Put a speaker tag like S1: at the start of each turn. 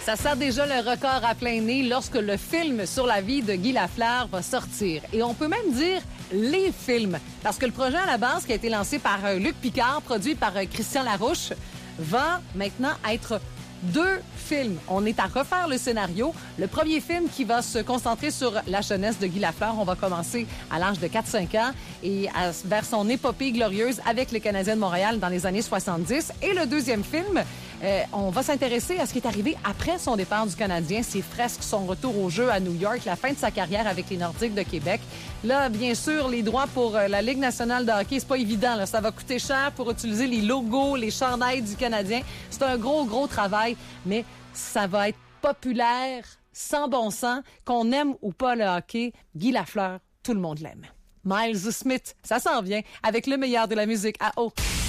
S1: Ça sert déjà le record à plein nez lorsque le film sur la vie de Guy Lafleur va sortir. Et on peut même dire les films. Parce que le projet à la base, qui a été lancé par Luc Picard, produit par Christian Larouche, va maintenant être 2 films. On est à refaire le scénario. Le premier film qui va se concentrer sur la jeunesse de Guy Lafleur. On va commencer à l'âge de 4-5 ans et vers son épopée glorieuse avec les Canadiens de Montréal dans les années 70. Et le deuxième film, on va s'intéresser à ce qui est arrivé après son départ du Canadien, ses fresques, son retour au jeu à New York, la fin de sa carrière avec les Nordiques de Québec. Là, bien sûr, les droits pour la Ligue nationale de hockey, c'est pas évident. Là. Ça va coûter cher pour utiliser les logos, les chandails du Canadien. C'est un gros travail, mais ça va être populaire, sans bon sens, qu'on aime ou pas le hockey. Guy Lafleur, tout le monde l'aime. Miles Smith, ça s'en vient avec le meilleur de la musique à eau.